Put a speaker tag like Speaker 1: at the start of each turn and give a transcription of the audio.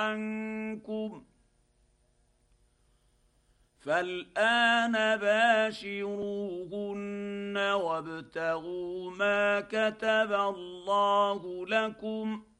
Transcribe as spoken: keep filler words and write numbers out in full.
Speaker 1: عنكم فالآن باشروهن وابتغوا ما كتب الله لكم